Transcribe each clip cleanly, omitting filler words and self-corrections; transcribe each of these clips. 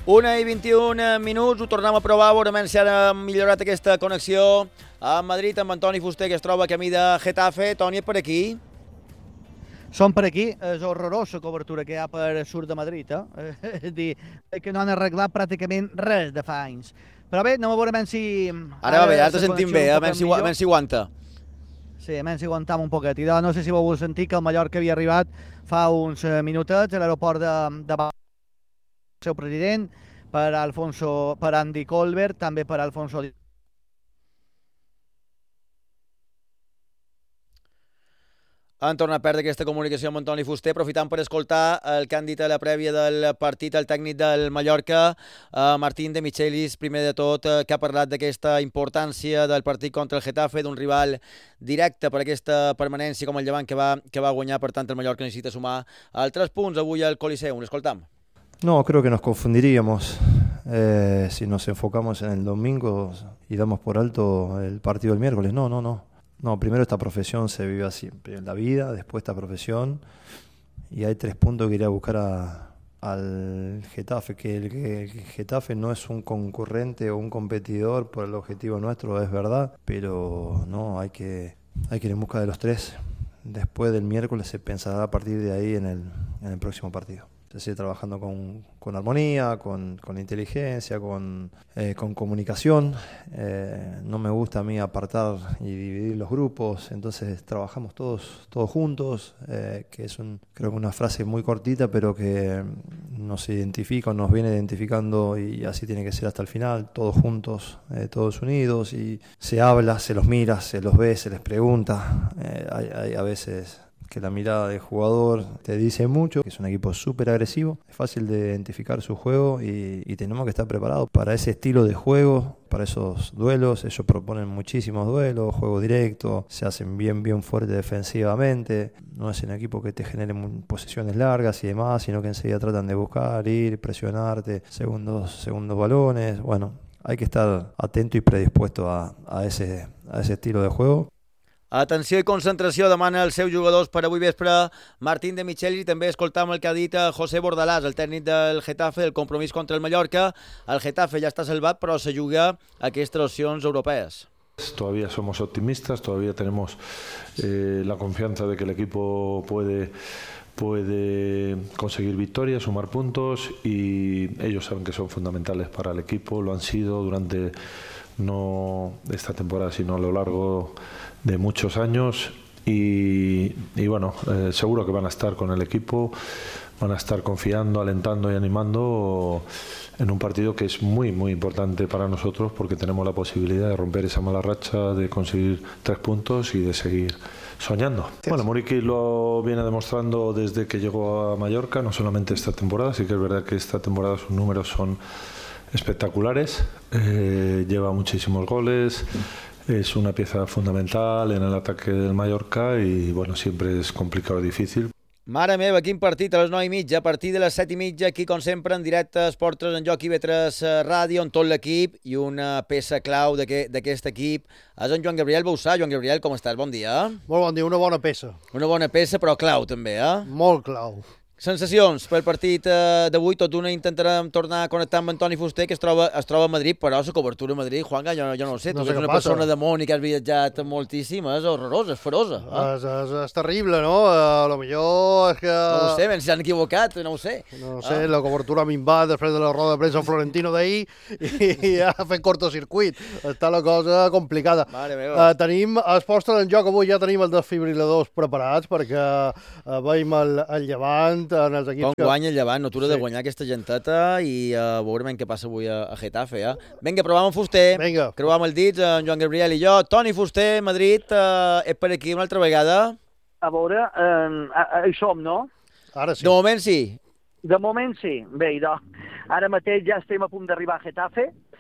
1:21, ho tornem a provar, veurem si ara ha millorat aquesta connexió a Madrid amb Antoni Fuster, que es troba a camí de Getafe. Toni, és per aquí? Som per aquí, és horrorosa la cobertura que hi ha per sud de Madrid, és a dir, que no han arreglat pràcticament res de fa anys. Però bé, anem a veure si... Ara va bé, ara te sentim bé, a veure si aguanta. Sí, a si aguantam un poquet. I no sé si vau sentir que el Mallorca havia arribat fa uns minutets a l'aeroport de el seu president, per Andy Colbert, també per Alfonso... Han tornat a perdre aquesta comunicació amb Antoni Fuster, aprofitant per escoltar el que han dit a la prèvia del partit, el tècnic del Mallorca, Martín de Michelis, primer de tot, que ha parlat d'aquesta importància del partit contra el Getafe, d'un rival directe per aquesta permanència com el Llevant que va guanyar, per tant el Mallorca necessita sumar altres punts avui al Coliseum. L'escoltam. No, creo que nos confundiríamos si nos enfocamos en el domingo y damos por alto el partido del miércoles. No, primero esta profesión se vive así, en la vida, después esta profesión, y hay 3 puntos que iré a buscar al Getafe, que el Getafe no es un concurrente o un competidor por el objetivo nuestro, es verdad, pero no, hay que ir en busca de los 3. Después del miércoles se pensará a partir de ahí en el próximo partido. Se sigue trabajando con armonía, con inteligencia, con comunicación. No me gusta a mí apartar y dividir los grupos, entonces trabajamos todos juntos, que es creo que una frase muy cortita, pero que nos identifica, nos viene identificando, y así tiene que ser hasta el final, todos juntos, todos unidos, y se habla, se los mira, se los ve, se les pregunta. Hay a veces que la mirada del jugador te dice mucho, que es un equipo súper agresivo, es fácil de identificar su juego y tenemos que estar preparados para ese estilo de juego, para esos duelos. Ellos proponen muchísimos duelos, juego directo, se hacen bien fuertes defensivamente, no es un equipo que te genere posesiones largas y demás, sino que enseguida tratan de buscar, ir, presionarte, segundos balones. Bueno, hay que estar atento y predispuesto a ese estilo de juego. Atenció i concentració demana els seus jugadors per avui vespre Martín de Michelis, i també escoltam el que ha dit José Bordalás, el tècnic del Getafe, el compromís contra el Mallorca. El Getafe ja està salvat, però se juga aquestes opcions europees. Todavía somos optimistas, todavía tenemos la confianza de que el equipo puede conseguir victorias, sumar puntos, y ellos saben que son fundamentales para el equipo, lo han sido durante no esta temporada sino a lo largo de muchos años, y bueno, seguro que van a estar con el equipo, van a estar confiando, alentando y animando en un partido que es muy importante para nosotros, porque tenemos la posibilidad de romper esa mala racha, de conseguir 3 puntos y de seguir soñando. Bueno, Muriqui lo viene demostrando desde que llegó a Mallorca, no solamente esta temporada, sí que es verdad que esta temporada sus números son espectaculares, lleva muchísimos goles, es una pieza fundamental en el ataque del Mallorca, y bueno, siempre es complicado y difícil. Mare meva, quin partit a les 9:30, a partir de les 7:30, aquí com sempre en directe, Esport 3 en joc i IB3 Ràdio, amb tot l'equip, i una peça clau d'aquest equip és en Joan Gabriel Bausà. Joan Gabriel, com estàs? Bon dia. Molt bon dia, una bona peça. Una bona peça, però clau també, Molt clau. Sensacions pel partit d'avui. Tot d'una intentarem tornar a connectar amb Antoni Fuster, que es troba a Madrid, però la cobertura a Madrid, Juanga, jo no ho sé, tu ets una persona de món i que has viatjat moltíssim, és horrorosa, és ferosa. És terrible, no? A lo millor és que... No ho sé, ben si s'han equivocat, no ho sé. No ho sé, la cobertura a minvat després de la roda de premsa Florentino d'ahir i ha fet cortocircuit. Està la cosa complicada. Mare meva. Tenim els postres en joc avui, ja tenim els desfibriladors preparats perquè veiem el Llevant en els equips. Com guanya el Llevant, no atura de guanyar aquesta genteta, i veurem què passa avui a Getafe. Vinga, provàvem amb Fuster. Vinga. Creuàvem el dits, en Joan Gabriel i jo. Toni Fuster, Madrid, és per aquí una altra vegada. A veure, hi som, no? Ara sí. De moment sí. De moment sí. Bé, doncs, ara mateix ja estem a punt d'arribar a Getafe.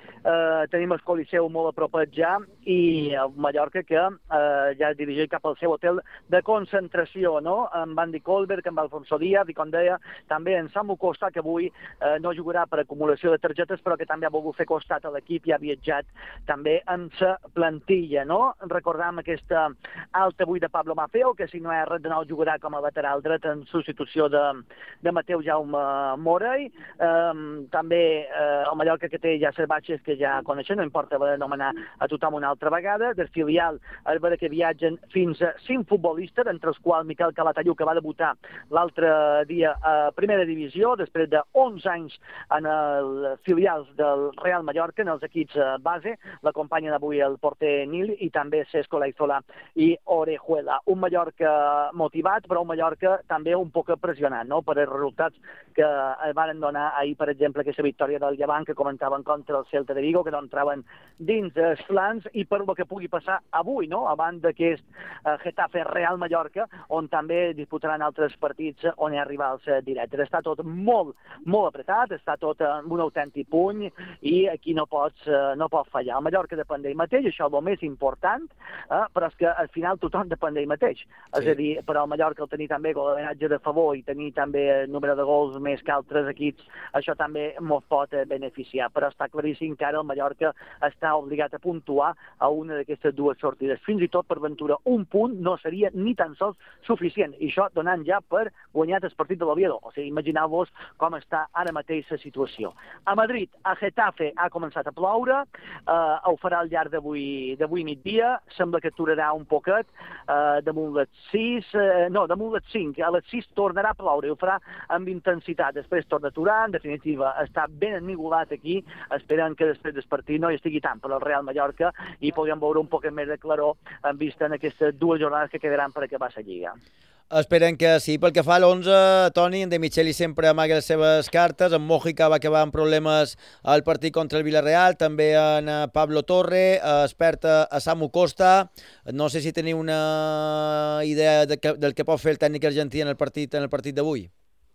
tenim el Coliseu molt a propet ja, i el Mallorca que ja es dirigeix cap al seu hotel de concentració, no? Amb Andy Colbert, amb Alfonso Díaz, i com deia, també en Samu Costa, que avui no jugarà per acumulació de targetes, però que també ha volgut fer costat a l'equip i ha viatjat també amb sa plantilla, no? Recordam aquesta alta avui de Pablo Maffeo, que si no és res de nou jugarà com a lateral dret en substitució de Mateu Jaume Morey. També el Mallorca, que té ja les baixes que ja coneixen, no importa haver d'anomenar a tothom una altra vegada. Del filial es veu que viatgen fins a 5 futbolistes, entre els quals Miquel Calatayud, que va debutar l'altre dia a Primera Divisió, després de 11 anys en els filials del Real Mallorca, en els equips base. L'acompanyen avui el porter Nil i també Sesco Laizola i Orejuela. Un Mallorca motivat, però un Mallorca també un poc pressionat, no?, per els resultats que van donar ahir, per exemple, aquesta victòria del Llevant, que comentaven contra el Celta de Vigo, que no entraven dins els plans, i per el que pugui passar avui, no?, abans d'aquest Getafe Real Mallorca, on també disputaran altres partits on hi ha rivals directes. Està tot molt, molt apretat, està tot amb un autèntic puny, i aquí no pot fallar. El Mallorca depèn d'ell mateix, això és el més important, però és que al final tothom depèn d'ell mateix. Sí. És a dir, per al Mallorca el tenir també golaventratge de favor i tenir també el número de gols més que altres equips, això també ens pot beneficiar. Però està claríssim que ara el Mallorca està obligat a puntuar a una d'aquestes dues sortides. Fins i tot per ventura un punt no seria ni tan sols suficient. I això donant ja per guanyat el partit de l'Oviedo. O sigui, imagineu-vos com està ara mateix la situació. A Madrid, a Getafe ha començat a ploure, ho farà al llarg d'avui migdia, sembla que aturarà un poquet, damunt les 5, a les 6 tornarà a ploure, ho farà amb intensitat, després torna a aturar, en definitiva està ben ennigolat aquí, esperant que després del partit no hi estigui tant per al Real Mallorca i podríem veure un poc més de claror en vista en aquestes dues jornades que quedaran per acabar la Lliga. Esperen que sí. Pel que fa a l'11, Toni, en De Micheli sempre amaga les seves cartes. En Mójica va acabar amb problemes al partit contra el Villarreal, també en Pablo Torre, experta a Samu Costa. No sé si teniu una idea del que pot fer el tècnic argentí en el partit d'avui.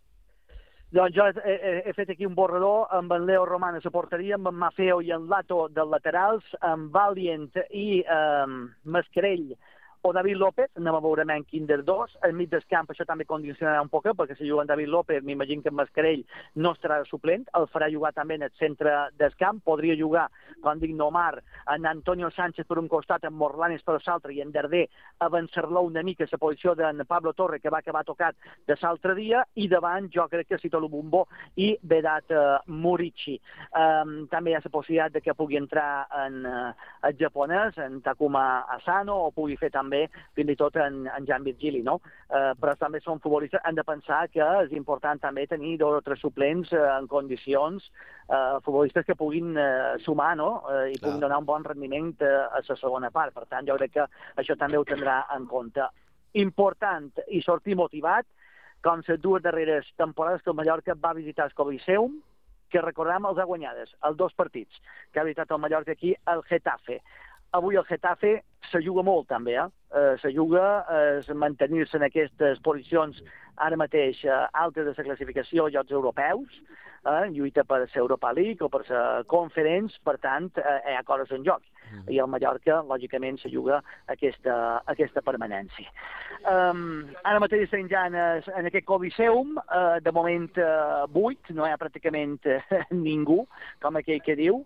Doncs jo he fet aquí un borrador amb en Leo Román a la porteria, amb en Maffeo i en Lato dels laterals, amb Valiant i Mascarell o David López, anem a veure quin dels dos. Al mig del camp això també condicionarà un poc, perquè si juga en David López, m'imagino que en Mascarell no estarà suplent, el farà jugar també en el centre del camp, podria jugar, com dic, Nomar, en Antonio Sánchez per un costat, en Morlanes per l'altre, i en Darder avançar-lo una mica a la posició d'en Pablo Torre, que va acabar tocat de l'altre dia, i davant jo crec que Cito Lubumbo i Vedat Murici. També hi ha la possibilitat de que pugui entrar en el japonès, en Takuma Asano, o pugui fer també fins i tot en Jan Virgili, no? Però també són futbolistes, han de pensar que és important també tenir 2 o 3 suplents en condicions, futbolistes que puguin sumar, no?, i puguin donar un bon rendiment a la segona part. Per tant, jo crec que això també ho tindrà en compte. Important i sortir motivat, com les 2 darreres temporades que el Mallorca va visitar el Coliseum, que recordem els ha guanyades, els 2 partits que ha visitat el Mallorca aquí, el Getafe. Avui el Getafe se juga molt també, se juga mantenir-se en aquestes posicions ara mateix altes de la classificació, jocs europeus, lluita per la Europa League o per la Conference, per tant, hi ha coses en joc. I el Mallorca, lògicament, se juga aquesta permanència. Ara mateix estem ja en aquest Coliseum, de moment buit, no hi ha pràcticament ningú, com aquell que diu,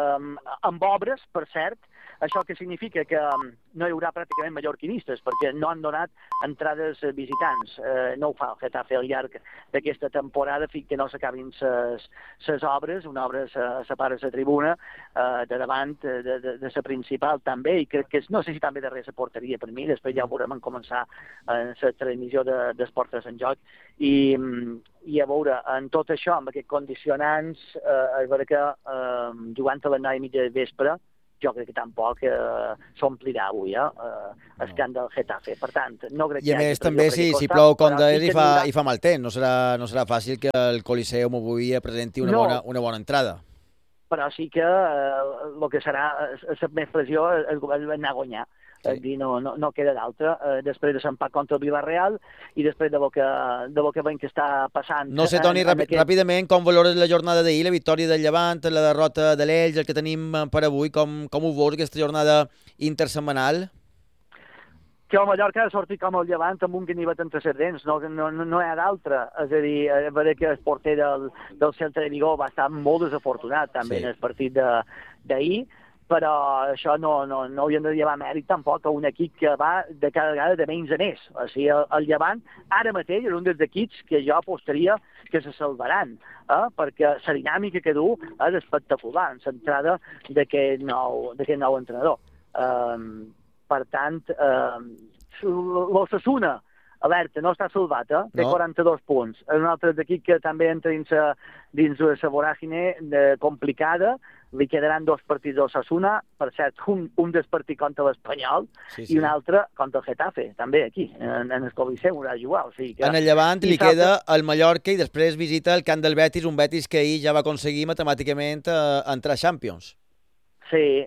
amb obres, per cert. Això que significa que no hi haurà pràcticament mallorquinistes, perquè no han donat entrades visitants. No ho fa el Getafe al llarg d'aquesta temporada fins que no s'acabin les obres. Una obra separa la tribuna de davant de la principal també, i crec que no sé si també darrere la porteria per mi, després ja ho veurem en començar la transmissió d'Esportes en Joc, i a veure, en tot això, amb aquests condicionants, és vera que jugant a les 9:30 de vespre, jo crec que tampoc s'omplirà avui el camp del Getafe. Per tant, no crec que... I a més, també, si plou com deies i fa mal temps, no serà fàcil que el Coliseum avui presenti una bona entrada. Però sí que el que serà la més pressió el govern va anar a guanyar. Sí. Dir, no queda d'altra. Després de l'empat contra el Villarreal i després de lo que veiem que està passant... No sé, Toni, ràpidament, com valores la jornada d'ahir, la victòria del Llevant, la derrota de l'Elx, el que tenim per avui, com ho veus, aquesta jornada intersetmanal? Que el Mallorca ha sortit com el Llevant amb un ganivet entre les dents, no hi ha d'altra. És a dir, a veure que el porter del Celta de Vigo va estar molt desafortunat també en el partit d'ahir, però això no hauríem de llevar mèrit tampoc a un equip que va de cada vegada de menys a més. O sigui, el Llevant ara mateix és un dels equips que jo apostaria que se salvaran, perquè la dinàmica que du és espectacular en l'entrada d'aquest nou entrenador. Per tant, l'Osasuna, alerta, no està salvat, té 42 punts. És un altre equip que també entra dins la voràgine complicada. Li quedaran 2 partits d'Osasuna, per cert, un dels partits contra l'Espanyol i un altre contra el Getafe, també aquí, en el Coliseu haurà de jugar. O sigui que... En el Llevant li queda el Mallorca i després visita el camp del Betis, un Betis que ahir ja va aconseguir matemàticament entrar a Champions. Sí.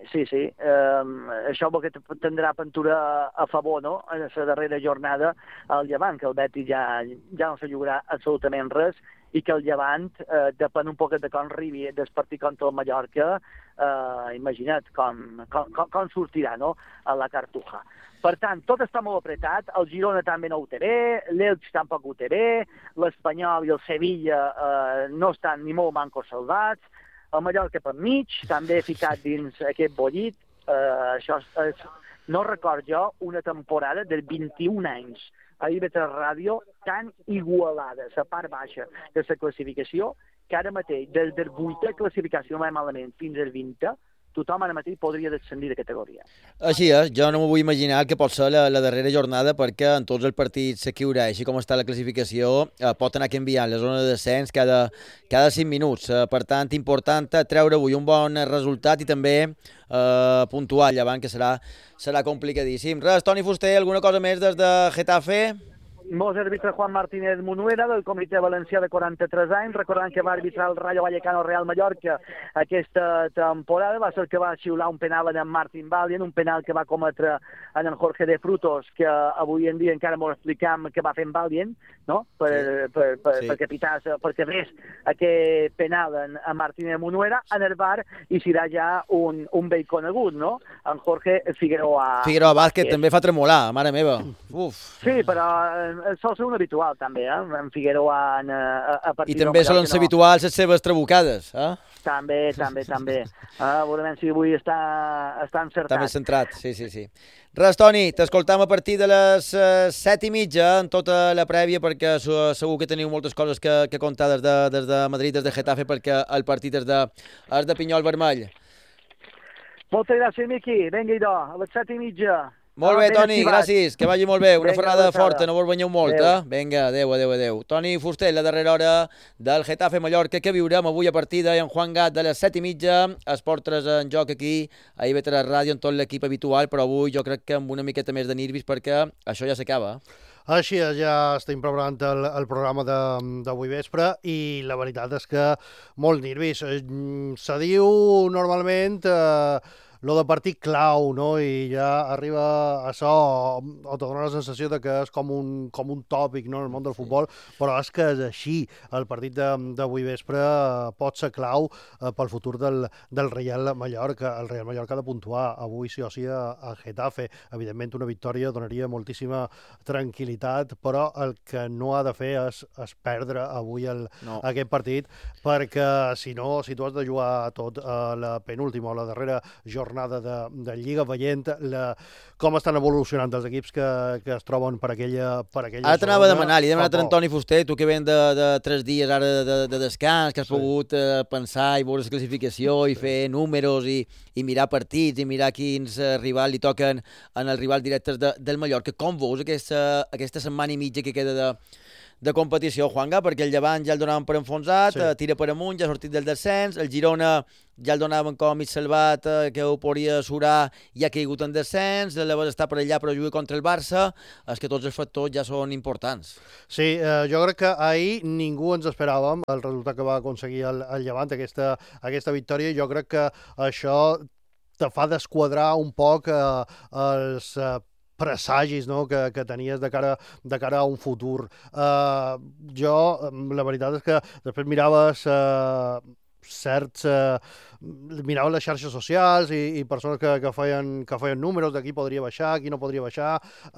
Això que tindrà pintura a favor, no?, en la darrera jornada al Llevant, que el Betis ja no se jugarà absolutament res i que el Llevant depèn un poc de com arribi del partit contra el Mallorca, imagina't com sortirà, no?, a la Cartuja. Per tant, tot està molt apretat, el Girona també no ho té bé, l'Elx tampoc ho té bé, l'Espanyol i el Sevilla no estan ni molt mancos salvats, el Mallorca per mig, també ficat dins aquest bollit. Això no record jo una temporada de 21 anys a IB3 Ràdio tan igualada, la part baixa de la classificació, que ara mateix, des del 8è classificació, no va malament, fins al 20è, tothom ara mateix podria descendir de categoria. Així és, jo no m'ho vull imaginar que pot ser la darrera jornada, perquè en tots els partits s'equi haurà, així com està la classificació, pot anar canviant la zona de descens cada 5 minuts. Per tant, important treure avui un bon resultat i també puntuar Llevant, que serà complicadíssim. Res, Toni Fuster, alguna cosa més des de Getafe? Mos arbitra Juan Martínez Munuera, del Comitè Valencià de 43 anys, recordant que va arbitrar el Rayo Vallecano Real Mallorca aquesta temporada, va ser el que va xiular un penal en Martin Valien, un penal que va cometre en Jorge de Frutos, que avui en dia encara m'ho explicam que va fer en Valien, no?, perquè ves aquest penal en Martínez Munuera, en el bar hi serà ja un vell conegut, no?, en Jorge Figueroa. Figueroa Vázquez també fa tremolar, mare meva. Uf. Sí, però sol ser un habitual també, en Figueroa a partir i també solen ser habituals les seves trabucades, També. Veurem si avui està encertat. Està més centrat, sí. Res, Toni, t'escoltam a partir de les 7:30 en tota la prèvia, perquè segur que teniu moltes coses que contar des de Madrid, des de Getafe, perquè el partit és de Pinyol Vermell. Moltes gràcies, Miqui. Vinga, idò, a les 7:30. Molt bé, Toni, gràcies, que vagi molt bé. Una ferrada forta, no vos banyeu molt, Vinga, adeu. Toni Fuster, la darrera hora del Getafe Mallorca, que viurem avui a partir d'en Juan Gat de les 7:30. Esport 3 en joc aquí, a IB3 Ràdio, en tot l'equip habitual, però avui jo crec que amb una miqueta més de nervis, perquè això ja s'acaba. Així és, ja estem preparant el programa d'avui vespre i la veritat és que molt nervis. Se diu normalment lo de partit clau, no?, i ja arriba això, o te dona la sensació de que és com un tòpic, no?, en el món del futbol, però és que és així. El partit d'avui vespre pot ser clau pel futur del Real Mallorca. El Real Mallorca ha de puntuar avui sí o sí a Getafe. Evidentment una victòria donaria moltíssima tranquil·litat, però el que no ha de fer és perdre avui aquest partit, perquè si no, si tu has de jugar tot a la penúltima o la darrera jornada de Lliga, veient com estan evolucionant els equips que es troben per aquella zona. Ara t'anava a demanar, li he demanat a Antoni Fuster, tu que ven de 3 dies ara de descans, que has pogut pensar i veure la classificació i fer números i mirar partits i mirar quins rivals li toquen en els rivals directes del Mallorca. Com veus aquesta setmana i mitja que queda de competició, Juanga? Perquè el Llevant ja el donaven per enfonsat, tira per amunt, ja ha sortit del descens, el Girona ja el donaven com mig salvat, que ho podria surar, i ha caigut en descens, l'Eleves està per allà però juga contra el Barça, és que tots els factors ja són importants. Sí, jo crec que ahir ningú ens esperàvem el resultat que va aconseguir el Llevant, aquesta victòria, i jo crec que això te fa desquadrar un poc els presagis, no?, que tenies de cara a un futur. Jo, la veritat és que després miraves mirava les xarxes socials i persones que feien números de qui podria baixar, qui no podria baixar.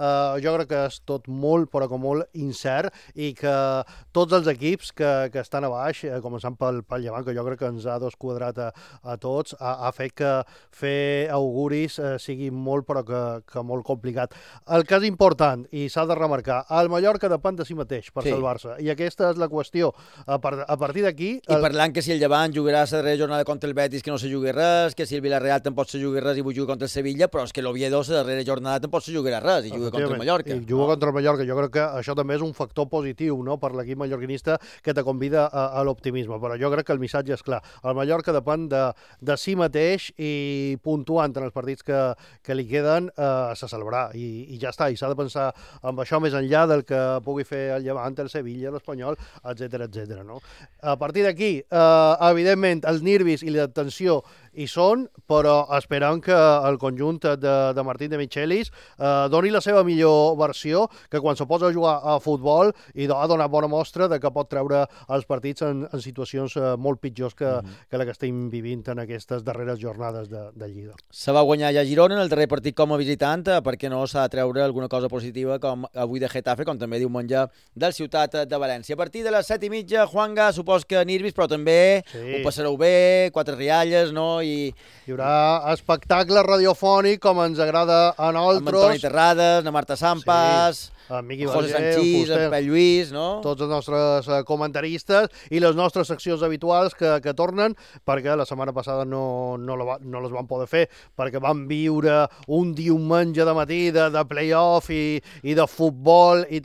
Jo crec que és tot molt, però com molt incert, i que tots els equips que estan a baix, començant pel Llevant, que jo crec que ens ha desquadrat a tots, ha fet que fer auguris sigui molt, però que molt complicat. El que és important, i s'ha de remarcar, el Mallorca depèn de si mateix per salvar-se, i aquesta és la qüestió. A partir d'aquí... I parlant que si el Llevant jugarà la darrera jornada contra el Betis, que no se jugui res, que si el Villarreal tampoc se jugui res i vull jugar contra el Sevilla, però és que l'Oviedo la darrera jornada tampoc se jugarà res i juga contra el Mallorca. I juga contra el Mallorca. Jo crec que això també és un factor positiu, no?, per l'equip mallorquinista, que te convida a l'optimisme. Però jo crec que el missatge és clar. El Mallorca depèn de si mateix i puntuant en els partits que li queden se salvarà. I ja està. I s'ha de pensar amb això més enllà del que pugui fer el Llevant, el Sevilla, l'Espanyol, etc. No? A partir d'aquí, evidentment, els nervis i la tensió hi són, però esperem que el conjunt de Martín de Michelis doni la seva millor versió, que quan se posa a jugar a futbol i ha donat bona mostra de que pot treure els partits en situacions molt pitjors que la que estem vivint en aquestes darreres jornades de Lliga. Se va guanyar ja a Girona en el darrer partit com a visitant, perquè no s'ha de treure alguna cosa positiva com avui de Getafe, com també diumenge del Ciutat de València. A partir de les 7:30, Juanga, supos que nervis, però també ho passareu bé, 4 rialles, no? Hi haurà espectacle radiofònic, com ens agrada a nosaltres. Amb Antoni Terrades, a Marta Sampas, José Sanchís, en Pep Lluís, no? Tots els nostres comentaristes i les nostres seccions habituals que tornen, perquè la setmana passada no les van poder fer, perquè van viure un diumenge de matí de play-off i de futbol i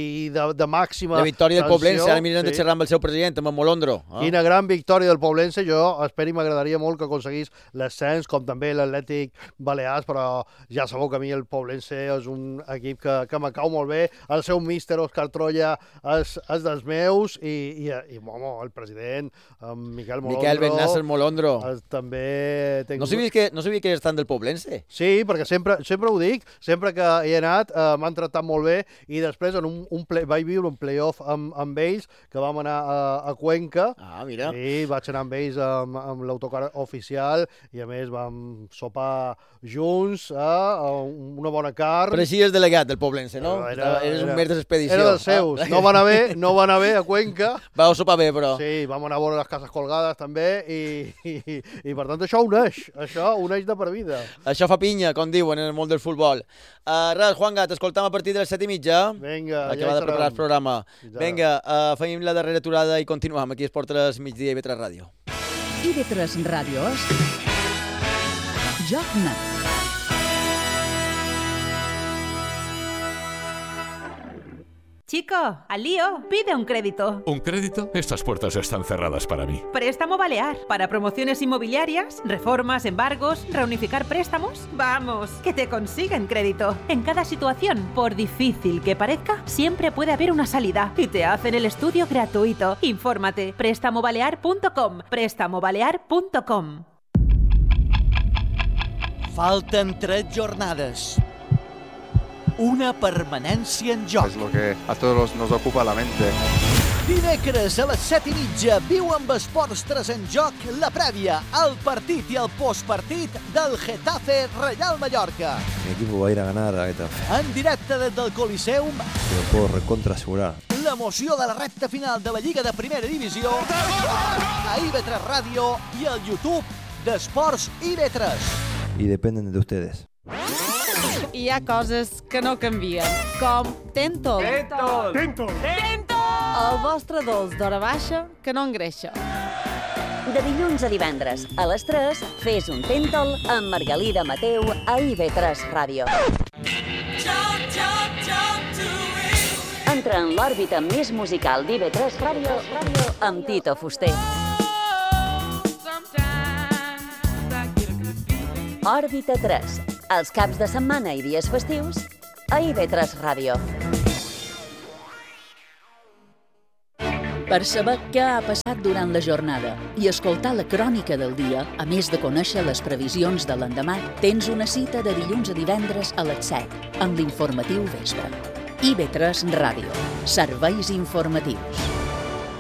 de màxima la victòria del Poblense, ara miren de xerrar amb el seu president, amb el Molondro. Quina gran victòria del Poblense, jo espero i m'agradaria molt que aconseguís l'ascens, com també l'Atlètic Balears, però ja sabeu que a mi el Poblense és un equip que me cau molt bé, el seu míster Òscar Troya és dels meus i el president Miquel Molondro. Miquel Ben-Nasser Molondro. També... No sabia que estan del Poblense? Sí, perquè sempre ho dic, sempre que hi he anat m'han tractat molt bé i després vaig viure un play-off amb ells, que vam anar a Cuenca. Ah, mira. I vaig anar amb ells amb l'autocar oficial i a més vam sopar junts a una bona carn. Però així és delegat del Poblense, no? Eres un mes d'expedició. Era dels seus. No van anar bé a Cuenca. Vau sopar bé, però. Sí, vam anar a veure les cases colgades també i per tant això uneix de per vida. Això fa pinya, com diuen en el món del futbol. Res, Juanga, t'escoltam a partir de les 7:30. Vinga, ja hi de preparar el programa. Vinga, fem la darrera aturada i continuem aquí a Esport3 Migdia i IB3 Ràdio. IB3 Ràdio és Joc Net. Chico, al lío, pide un crédito. ¿Un crédito? Estas puertas están cerradas para mí. Préstamo Balear. Para promociones inmobiliarias, reformas, embargos, reunificar préstamos. Vamos, que te consiguen crédito. En cada situación, por difícil que parezca, siempre puede haber una salida. Y te hacen el estudio gratuito. Infórmate. Prestamobalear.com. Prestamobalear.com. Falten 3 jornades. Una permanència en joc. Es lo que a todos nos ocupa la mente. Dimecres a les 7:30 viu amb Esports3 en joc la prèvia, el partit i el postpartit del Getafe Real Mallorca. Mi equipo va a ir a ganar a Getafe. En directe des del Coliseum. Te lo puedo recontra asegurar. L'emoció de la recta final de la Lliga de Primera Divisió a IB3 Ràdio i al YouTube d'Esports IB3. Y dependen de ustedes. Hi ha coses que no canvien, com Tentol. Tentol! El vostre dolç d'hora baixa que no engreixa. De dilluns a divendres, a les 3, fes un Tentol amb Margalida Mateu a IB3 Ràdio. Entra en l'òrbita més musical d'IB3 Ràdio amb Tito Fuster. Òrbita 3, els caps de setmana i dies festius a IB3 Ràdio. Per saber què ha passat durant la jornada i escoltar la crònica del dia, a més de conèixer les previsions de l'endemà, tens una cita de dilluns a divendres a les 7 amb l'informatiu Vespre. IB3 Ràdio. Serveis informatius.